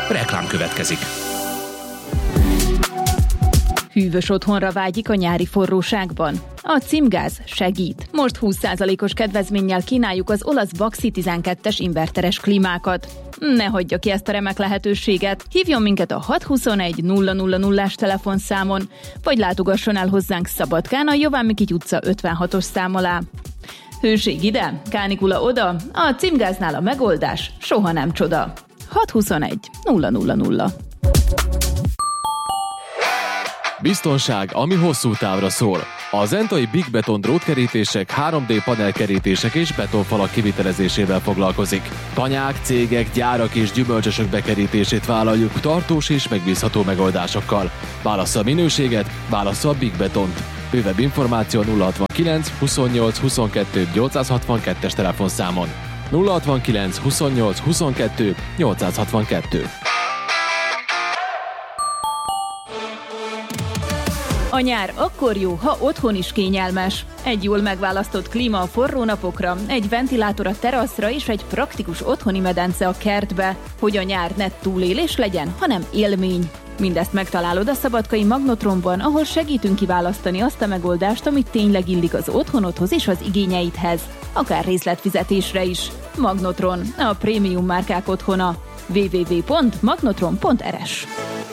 Reklám következik. Hűvös otthonra vágyik a nyári forróságban? A Címgáz segít. Most 20%-os kedvezménnyel kínáljuk az olasz Baxi 12-es inverteres klímákat. Ne hagyja ki ezt a remek lehetőséget. Hívjon minket a 621 000-as telefonszámon, vagy látogasson el hozzánk Szabadkán a Jován Mikity utca 56-os szám alá. Hőség ide, kánikula oda, a Címgáznál a megoldás soha nem csoda. 621 000. Biztonság, ami hosszú távra szól. A zentai Big Beton drótkerítések, 3D panelkerítések és betonfalak kivitelezésével foglalkozik. Tanyák, cégek, gyárak és gyümölcsösök bekerítését vállaljuk tartós és megbízható megoldásokkal. Válassza a minőséget, válassza a Big Betont. Bővebb információ 069 28 22 862-es telefonszámon. 069 28 22 862. A nyár akkor jó, ha otthon is kényelmes. Egy jól megválasztott klíma a forró napokra, egy ventilátor a teraszra és egy praktikus otthoni medence a kertbe, hogy a nyár ne túlélés legyen, hanem élmény. Mindezt megtalálod a szabadkai Magnotronban, ahol segítünk kiválasztani azt a megoldást, amit tényleg illik az otthonodhoz és az igényeidhez. Akár részletfizetésre is. Magnotron, a prémium márkák otthona. www.magnotron.rs.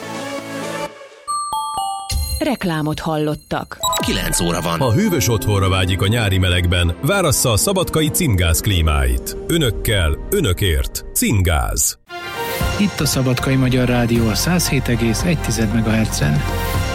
Reklámot hallottak. 9 óra van. Ha hűvös otthonra vágyik a nyári melegben, várassza a szabadkai Címgáz klímáit. Önökkel, önökért. Címgáz. Itt a Szabadkai Magyar Rádió a 107,1 MHz-en.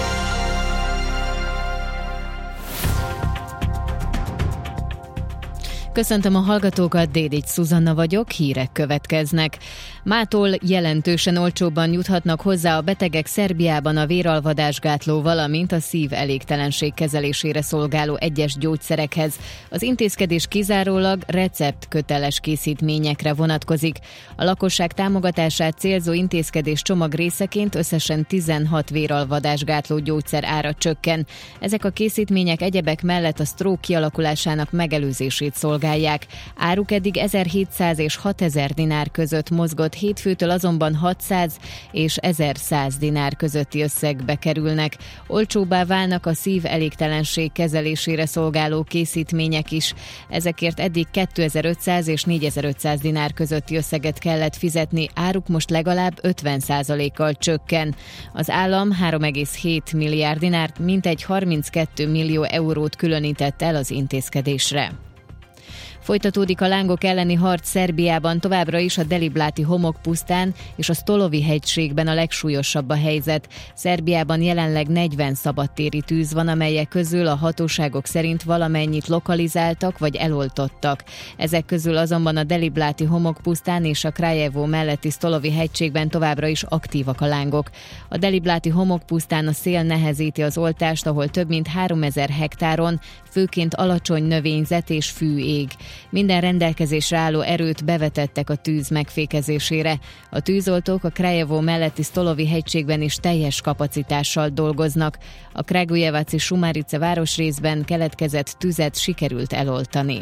Köszöntöm a hallgatókat, Dédics Szuzanna vagyok, hírek következnek. Mától jelentősen olcsóbban juthatnak hozzá a betegek Szerbiában a véralvadásgátló, valamint a szívelégtelenség kezelésére szolgáló egyes gyógyszerekhez. Az intézkedés kizárólag receptköteles készítményekre vonatkozik. A lakosság támogatását célzó intézkedés csomag részeként összesen 16 véralvadásgátló gyógyszer ára csökken. Ezek a készítmények egyebek mellett a stroke kialakulásának megelőzését szolgálják. Áruk eddig 1700 és 6000 dinár között mozgott, hétfőtől azonban 600 és 1100 dinár közötti összegbe kerülnek. Olcsóbbá válnak a szívelégtelenség kezelésére szolgáló készítmények is. Ezekért eddig 2500 és 4500 dinár közötti összeget kellett fizetni, áruk most legalább 50%-kal csökken. Az állam 3,7 milliárd dinárt, mintegy 32 millió eurót különített el az intézkedésre. Folytatódik a lángok elleni harc Szerbiában, továbbra is a Delibláti homokpusztán és a Stolovi hegységben a legsúlyosabb a helyzet. Szerbiában jelenleg 40 szabadtéri tűz van, amelyek közül a hatóságok szerint valamennyit lokalizáltak vagy eloltottak. Ezek közül azonban a Delibláti homokpusztán és a Kraljevo melletti Stolovi hegységben továbbra is aktívak a lángok. A Delibláti homokpusztán a szél nehezíti az oltást, ahol több mint 3000 hektáron főként alacsony növényzet és fű ég. Minden rendelkezésre álló erőt bevetettek a tűz megfékezésére. A tűzoltók a Kraljevo melletti Stolovi hegységben is teljes kapacitással dolgoznak. A Kragujevaci Šumarice városrészben keletkezett tüzet sikerült eloltani.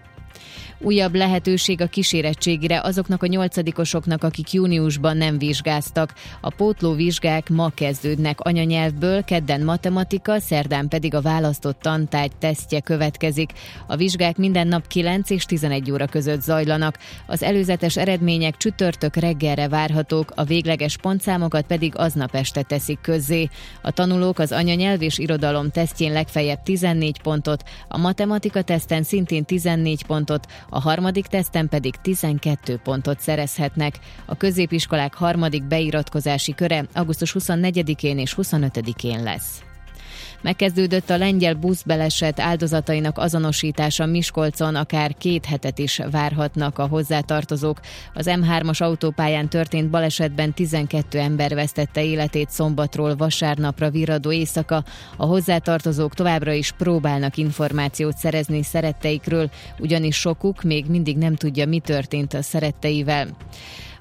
Újabb lehetőség a kísérettségire azoknak a nyolcadikosoknak, akik júniusban nem vizsgáztak. A pótlóvizsgák ma kezdődnek anyanyelvből, kedden matematika, szerdán pedig a választott tantárgy tesztje következik. A vizsgák minden nap 9 és 11 óra között zajlanak. Az előzetes eredmények csütörtök reggelre várhatók, a végleges pontszámokat pedig aznap este teszik közzé. A tanulók az anyanyelv és irodalom tesztjén legfeljebb 14 pontot, a matematika teszten szintén 14 pontot, a harmadik teszten pedig 12 pontot szerezhetnek. A középiskolák harmadik beiratkozási köre augusztus 24-én és 25-én lesz. Megkezdődött a lengyel buszbaleset áldozatainak azonosítása Miskolcon, akár 2 hetet is várhatnak a hozzátartozók. Az M3-as autópályán történt balesetben 12 ember vesztette életét szombatról vasárnapra virradó éjszaka. A hozzátartozók továbbra is próbálnak információt szerezni szeretteikről, ugyanis sokuk még mindig nem tudja, mi történt a szeretteivel.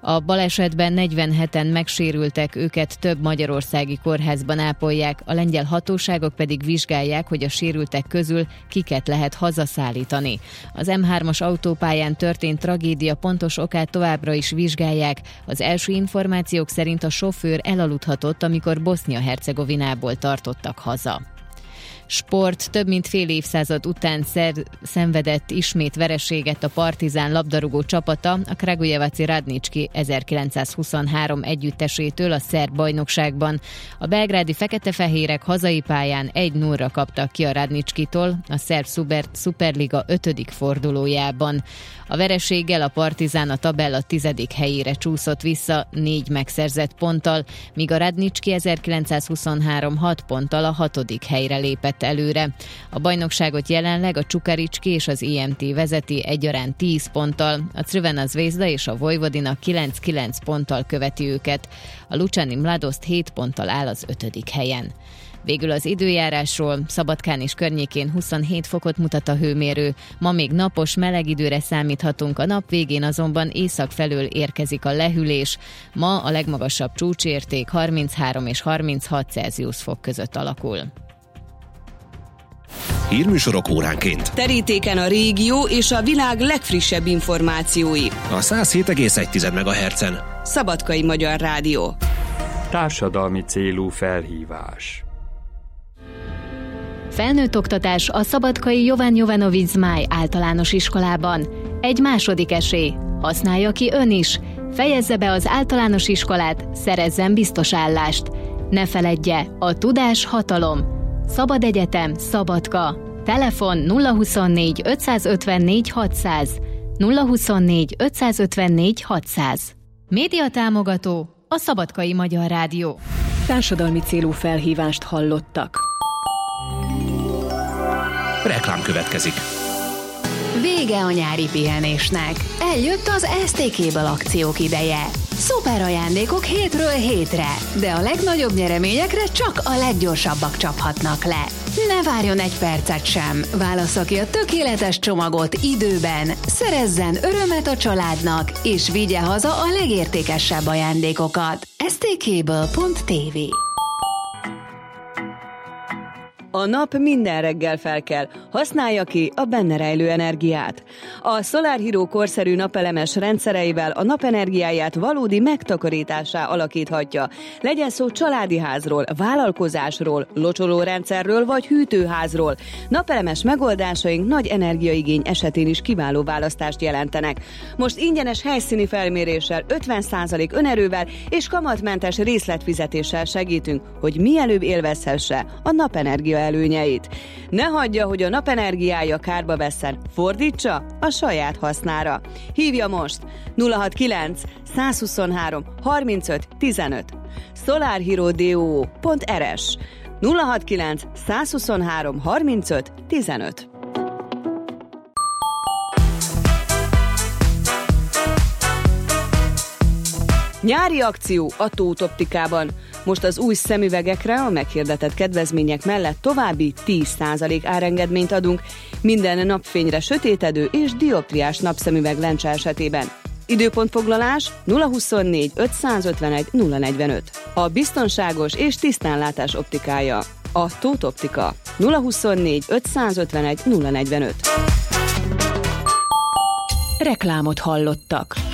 A balesetben 47-en megsérültek, őket több magyarországi kórházban ápolják, a lengyel hatóságok pedig vizsgálják, hogy a sérültek közül kiket lehet hazaszállítani. Az M3-as autópályán történt tragédia pontos okát továbbra is vizsgálják. Az első információk szerint a sofőr elaludhatott, amikor Bosznia-Hercegovinából tartottak haza. Sport. Több mint fél évszázad után szenvedett ismét vereséget a Partizán labdarúgó csapata a Kragujevaci Radnički 1923 együttesétől a szerb bajnokságban. A belgrádi fekete-fehérek hazai pályán 1-0-ra kaptak ki a Radničkitól a szerb szuperliga 5. fordulójában. A vereséggel a Partizán a tabella 10. helyére csúszott vissza 4 megszerzett ponttal, míg a Radnički 1923 6 ponttal a 6. helyre lépett előre. A bajnokságot jelenleg a Čukarički és az IMT vezeti egyaránt 10 ponttal, a Crvena Zvezda és a Vojvodina 9-9 ponttal követi őket. A Lučani Mladost 7 ponttal áll az 5. helyen. Végül az időjárásról. Szabadkán és környékén 27 fokot mutat a hőmérő. Ma még napos, meleg időre számíthatunk, a nap végén azonban észak felől érkezik a lehűlés. Ma a legmagasabb csúcsérték 33 és 36 Celsius fok között alakul. Hírműsorok óránként. Terítéken a régió és a világ legfrissebb információi. A 107,1 MHz-en. Szabadkai Magyar Rádió. Társadalmi célú felhívás. Felnőtt oktatás a szabadkai Jovan Jovanović Zmaj általános iskolában. Egy második esély. Használja ki ön is. Fejezze be az általános iskolát, szerezzen biztos állást. Ne feledje, a tudás hatalom. Szabad Egyetem, Szabadka. Telefon 024 554 600. 024 554 600. Média támogató a Szabadkai Magyar Rádió. Társadalmi célú felhívást hallottak. Reklám következik. Vége a nyári pihenésnek. Eljött az STK-ből akciók ideje. Szuper ajándékok hétről hétre, de a legnagyobb nyereményekre csak a leggyorsabbak csaphatnak le. Ne várjon egy percet sem. Válassza ki a tökéletes csomagot időben, szerezzen örömet a családnak, és vigye haza a legértékesebb ajándékokat. stkből.tv. A nap minden reggel felkel, használja ki a benne rejlő energiát. A Solar Hero korszerű napelemes rendszereivel a napenergiáját valódi megtakarításá alakíthatja. Legyen szó családi házról, vállalkozásról, locsolórendszerről vagy hűtőházról. Napelemes megoldásaink nagy energiaigény esetén is kiváló választást jelentenek. Most ingyenes helyszíni felméréssel, 50% önerővel és kamatmentes részletfizetéssel segítünk, hogy mielőbb élvezhesse a napenergia előnyeit. Ne hagyja, hogy a napenergiája kárba vesszen, fordítsa a saját hasznára. Hívja most 069 123 35 15 solarhero.rs 069 123 35 15. Nyári akció a Tóth Optikában. Most az új szemüvegekre a meghirdetett kedvezmények mellett további 10% árengedményt adunk minden napfényre sötétedő és dioptriás napszemüveg lencse esetében. Időpontfoglalás 024 551 045. A biztonságos és tisztánlátás optikája. A Tóth Optika. 024 551 045. Reklámot hallottak.